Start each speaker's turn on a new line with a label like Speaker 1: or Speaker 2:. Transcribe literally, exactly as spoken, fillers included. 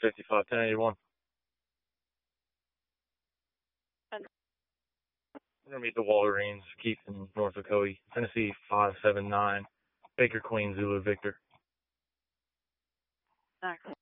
Speaker 1: fifty-five ten eighty-one.
Speaker 2: And
Speaker 1: We're gonna meet the Wolverines, Keith in North Ocoee, Tennessee five seven nine, Baker Queen Zulu Victor.
Speaker 2: next.